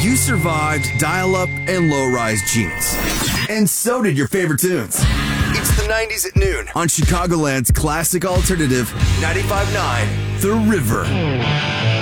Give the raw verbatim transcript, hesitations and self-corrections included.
You survived dial-up and low-rise jeans. And so did your favorite tunes. It's the nineties at noon on Chicagoland's classic alternative, ninety-five point nine The River.